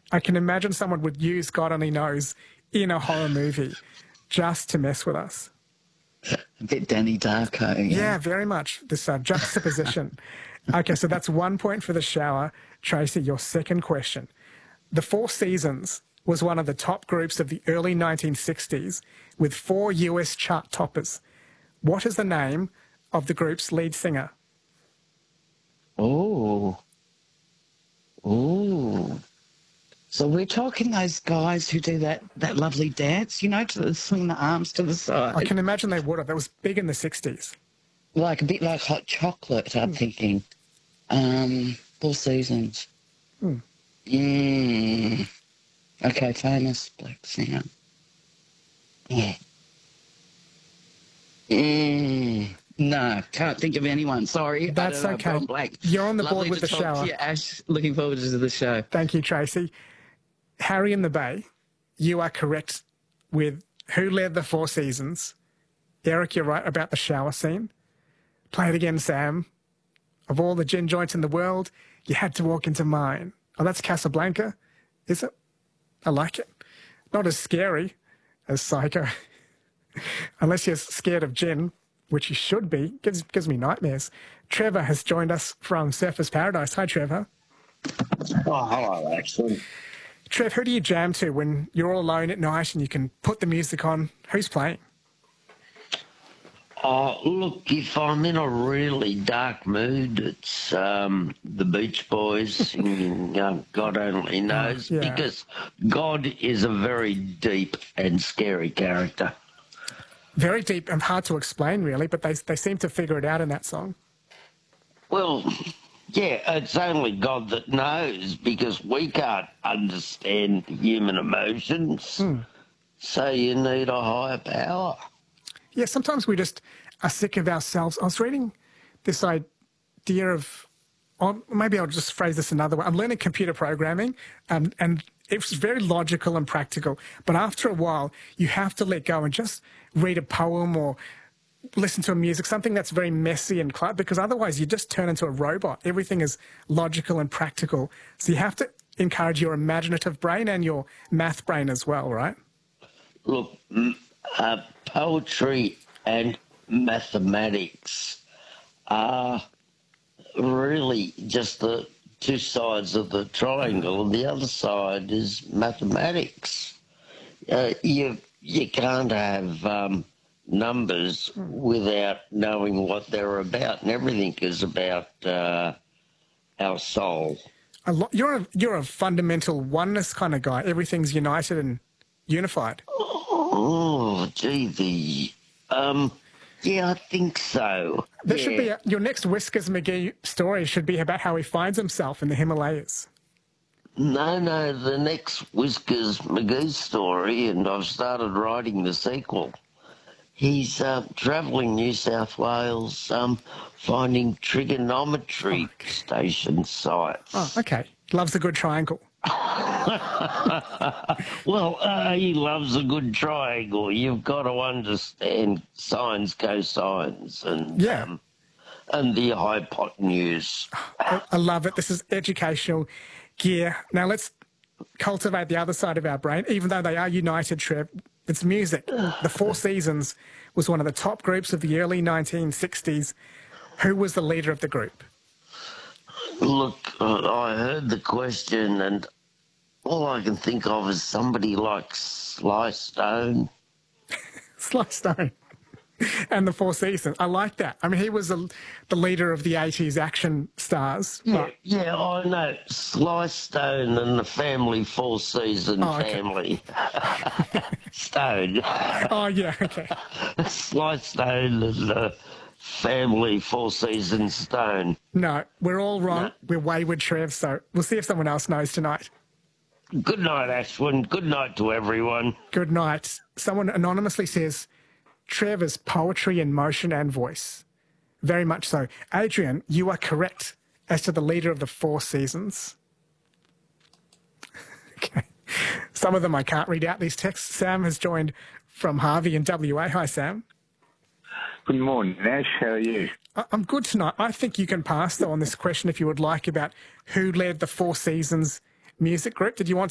I can imagine someone would use God Only Knows in a horror movie just to mess with us. A bit Danny Darko. Yeah, very much. This juxtaposition. Okay, so that's 1 point for the shower. Tracy, your second question. The Four Seasons was one of the top groups of the early 1960s with 4 US chart toppers. What is the name of the group's lead singer? Oh. So we're talking those guys who do that lovely dance, you know, to swing the arms to the side. I can imagine they would have. That was big in the 60s. Like a bit like Hot Chocolate, I'm thinking. Four Seasons. Okay, famous black singer. Yeah. No, can't think of anyone. Sorry. That's okay. You're on the board with the shower. Yeah, Ash, looking forward to the show. Thank you, Tracy. Harry in the Bay, you are correct with who led the Four Seasons. Eric, you're right about the shower scene. Play it again, Sam. Of all the gin joints in the world, you had to walk into mine. Oh, that's Casablanca, is it? I like it. Not as scary as Psycho. Unless you're scared of gin, which you should be. Gives me nightmares. Trevor has joined us from Surfers Paradise. Hi, Trevor. Oh, hello, actually. Trev, who do you jam to when you're all alone at night and you can put the music on? Who's playing? Look, if I'm in a really dark mood, it's the Beach Boys singing God Only Knows, because God is a very deep and scary character. Very deep and hard to explain, really, but they seem to figure it out in that song. Well, yeah, it's only God that knows, because we can't understand human emotions, so you need a higher power. Yeah, sometimes we just are sick of ourselves. I was reading this idea of, maybe I'll just phrase this another way. I'm learning computer programming, and it's very logical and practical. But after a while, you have to let go and just read a poem or listen to a music, something that's very messy and quiet, because otherwise you just turn into a robot. Everything is logical and practical. So you have to encourage your imaginative brain and your math brain as well, right? Look, poetry and mathematics are really just the two sides of the triangle, and the other side is mathematics. You can't have numbers without knowing what they're about, and everything is about our soul. You're a fundamental oneness kind of guy. Everything's united and unified. Oh, gee, yeah, I think so. There should be your next Whiskers McGee story should be about how he finds himself in the Himalayas. No, the next Whiskers McGee story, and I've started writing the sequel. He's travelling New South Wales, finding trigonometry station sites. Oh, okay. Loves a good triangle. Well, he loves a good triangle. You've got to understand sines, cosines, and the hypotenuse. I love it. This is educational gear. Now let's cultivate the other side of our brain. Even though they are united, Trev, it's music. The Four Seasons was one of the top groups of the early 1960s. Who was the leader of the group? Look, I heard the question, and all I can think of is somebody like Sly Stone. Sly Stone and the Four Seasons. I like that. I mean, he was the leader of the 80s action stars. Yeah, I know. Sly Stone and the family Four Season family. Stone. Oh, yeah, okay. Sly Stone and the family Four Seasons Stone. No, we're all wrong. No. We're wayward, Trev, so we'll see if someone else knows tonight. Good night, Ashwin. Good night to everyone. Good night. Someone anonymously says, Trev is poetry in motion and voice. Very much so. Adrian, you are correct as to the leader of the Four Seasons. Okay. Some of them I can't read out these texts. Sam has joined from Harvey in WA. Hi, Sam. Good morning, Ash. How are you? I'm good tonight. I think you can pass, though, on this question if you would like about who led the Four Seasons music group. Did you want